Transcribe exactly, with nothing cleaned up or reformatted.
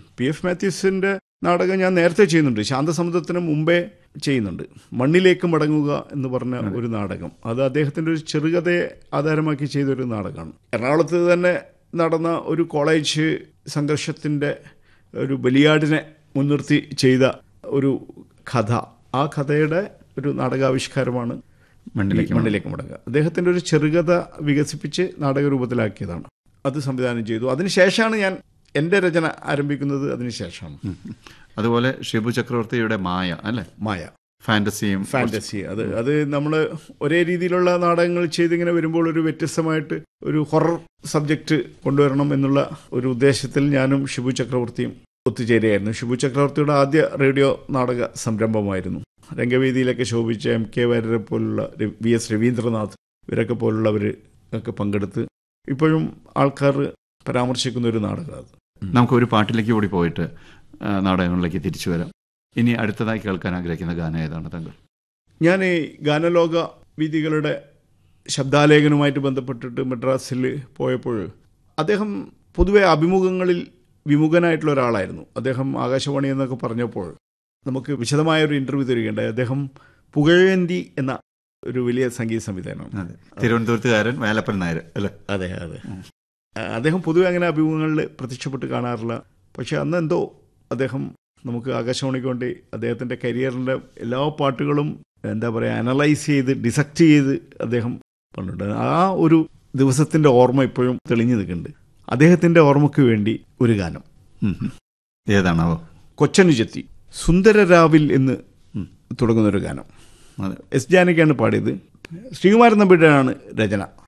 P F മാത്യൂസിൻ്റെ നാടകം ഞാൻ നേരത്തെ ചെയ്യുന്നുണ്ട്. ശാന്തസമുദ്രത്തിന് മുമ്പേ ചെയ്യുന്നുണ്ട്. മണ്ണിലേക്ക് മടങ്ങുക എന്ന് പറഞ്ഞ ഒരു നാടകം. അത് അദ്ദേഹത്തിൻ്റെ ഒരു ചെറുകഥയെ ആധാരമാക്കി ചെയ്തൊരു നാടകമാണ്. എറണാകുളത്ത് തന്നെ നടന്ന ഒരു കോളേജ് സംഘർഷത്തിൻ്റെ ഒരു ബലിയാടിനെ മുൻനിർത്തി ചെയ്ത ഒരു കഥ. ആ കഥയുടെ ഒരു നാടകാവിഷ്കാരമാണ് മണ്ണിലേക്ക് മണ്ണിലേക്ക് മടങ്ങുക. അദ്ദേഹത്തിൻ്റെ ഒരു ചെറുകഥ വികസിപ്പിച്ച് നാടകരൂപത്തിലാക്കിയതാണ്. അത് സംവിധാനം ചെയ്തു. അതിനുശേഷമാണ് ഞാൻ എൻ്റെ രചന ആരംഭിക്കുന്നത്. അതിനുശേഷമാണ്. അതുപോലെ ഷിബു ചക്രവർത്തിയുടെ മായ അല്ലേ? മായ ഫാൻറ്റസിയും ഫാൻറ്റസി അത് അത് നമ്മൾ ഒരേ രീതിയിലുള്ള നാടകങ്ങൾ ചെയ്തിങ്ങനെ വരുമ്പോൾ ഒരു വ്യത്യസ്തമായിട്ട് ഒരു ഹൊറർ സബ്ജക്റ്റ് കൊണ്ടുവരണം എന്നുള്ള ഒരു ഉദ്ദേശത്തിൽ ഞാനും ഷിബു ചക്രവർത്തിയും ഒത്തുചേരുകയായിരുന്നു. ഷിബു ചക്രവർത്തിയുടെ ആദ്യ റേഡിയോ നാടക സംരംഭമായിരുന്നു. രംഗവേദിയിലൊക്കെ ശോഭിച്ച എം കെ വാര്യരെ പോലുള്ള, വി എസ് രവീന്ദ്രനാഥ് ഇവരൊക്കെ പോലുള്ളവർ ഒക്കെ പങ്കെടുത്ത് ഇപ്പോഴും ആൾക്കാർ പരാമർശിക്കുന്ന ഒരു നാടകം അത്. നമുക്കൊരു പാട്ടിലേക്ക് കൂടി പോയിട്ട് നാടകങ്ങളിലേക്ക് തിരിച്ചു വരാം. ഇനി അടുത്തതായി കേൾക്കാൻ ആഗ്രഹിക്കുന്ന ഗാനം ഏതാണ് താങ്കൾ? ഞാൻ ഈ ഗാനലോക വീഥികളുടെ ശബ്ദാലേഖനവുമായിട്ട് ബന്ധപ്പെട്ടിട്ട് മദ്രാസിൽ പോയപ്പോൾ അദ്ദേഹം പൊതുവെ അഭിമുഖങ്ങളിൽ വിമുഖനായിട്ടുള്ള ഒരാളായിരുന്നു. അദ്ദേഹം ആകാശവാണി എന്നൊക്കെ പറഞ്ഞപ്പോൾ നമുക്ക് വിശദമായൊരു ഇൻ്റർവ്യൂ തരികയുണ്ടായി. അദ്ദേഹം പുകഴേന്തി എന്ന ഒരു വലിയ സംഗീത സംവിധാനമാണ്. തിരുവനന്തപുരത്തുകാരൻ വേലപ്പൻ നായർ അല്ലേ? അതെ അതെ. അദ്ദേഹം പൊതുവെ അങ്ങനെ അഭിമുഖങ്ങളിൽ പ്രത്യക്ഷപ്പെട്ട് കാണാറില്ല. പക്ഷെ അന്ന് എന്തോ അദ്ദേഹം നമുക്ക് ആകാശവാണിക്ക് വേണ്ടി അദ്ദേഹത്തിൻ്റെ കരിയറിൻ്റെ എല്ലാ പാട്ടുകളും എന്താ പറയുക അനലൈസ് ചെയ്ത് ഡിസക്റ്റ് ചെയ്ത് അദ്ദേഹം പറഞ്ഞിട്ടുണ്ട്. ആ ഒരു ദിവസത്തിൻ്റെ ഓർമ്മ ഇപ്പോഴും തെളിഞ്ഞു നിൽക്കുന്നുണ്ട്. അദ്ദേഹത്തിൻ്റെ ഓർമ്മയ്ക്ക് വേണ്ടി ഒരു ഗാനം. ഏതാണാവോ? കൊച്ചനുജത്തി സുന്ദരരാവിൽ എന്ന് തുടങ്ങുന്നൊരു ഗാനം. എസ് ജാനകിയാണ് പാടിയത്. ശ്രീകുമാരൻ നമ്പിയുടെയാണ് രചന.